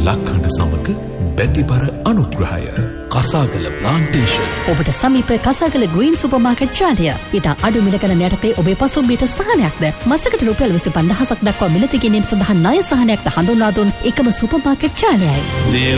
ලක්හඬ සමග බැතිබර අනුග්‍රහය කසාගල ප්ලාන්ටේෂන්. ඔබට සමීප කසාගල ග්‍රීන් සුපර්මාකට් ජාලය. ඉතා අඩු මිලකන යටතේ ඔබේ පසුම්බියට සහනයක්ද මසකට රුපියල් 25,000ක් දක්වා මිලදී ගැනීම සඳහා ණය සහනයක්ද හඳුන්වා දුන් එකම සුපර්මාකට් ජාලයයි.